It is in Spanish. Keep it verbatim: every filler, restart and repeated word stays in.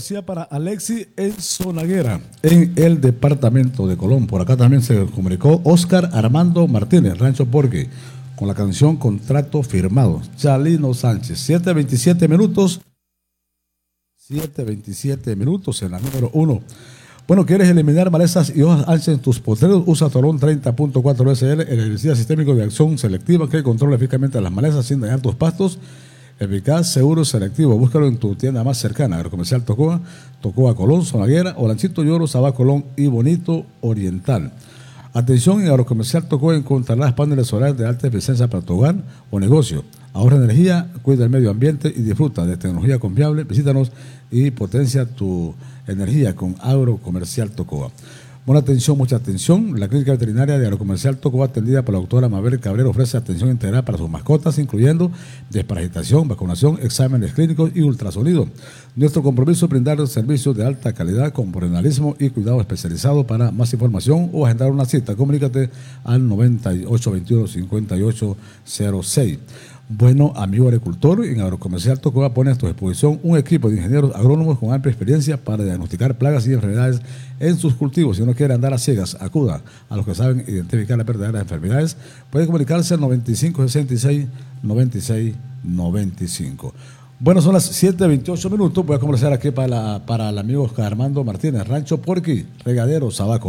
cortesía para Alexi en Zonaguera, en el departamento de Colón. Por acá también se comunicó Oscar Armando Martínez, Rancho Porqui, con la canción Contrato Firmado. Chalino Sánchez, siete veintisiete minutos. siete veintisiete minutos en la número uno. Bueno, ¿quieres eliminar malezas y hojas anchas en tus potreros? Usa Tolón treinta punto cuatro S L, el herbicida sistémico de acción selectiva que controla eficazmente las malezas sin dañar tus pastos. Eficaz, seguro, selectivo. Búscalo en tu tienda más cercana. Agrocomercial Tocoa, Tocoa Colón, Zonaguera, Olanchito Lloro, Sabá Colón y Bonito Oriental. Atención, en Agrocomercial Tocoa encontrarás paneles solares de alta eficiencia para tu hogar o negocio. Ahorra energía, cuida el medio ambiente y disfruta de tecnología confiable. Visítanos y potencia tu energía con Agrocomercial Tocoa. Buena atención, mucha atención. La clínica veterinaria de Agrocomercial Tocoa, atendida por la doctora Mabel Cabrera, ofrece atención integral para sus mascotas, incluyendo desparasitación, vacunación, exámenes clínicos y ultrasonido. Nuestro compromiso es brindar servicios de alta calidad con profesionalismo y cuidado especializado. Para más información o agendar una cita, comunícate al noventa y ocho veintiuno, cincuenta y ocho cero seis. Bueno, amigo agricultor, en Agrocomercial Tocoa pone a tu disposición un equipo de ingenieros agrónomos con amplia experiencia para diagnosticar plagas y enfermedades en sus cultivos. Si uno quiere andar a ciegas, acuda a los que saben identificar las verdaderas enfermedades. Puede comunicarse al noventa y cinco sesenta y seis, noventa y seis noventa y cinco. Bueno, son las siete veintiocho minutos. Voy a conversar aquí para, la, para el amigo Oscar Armando Martínez, Rancho Porqui, Regadero, Sabaco.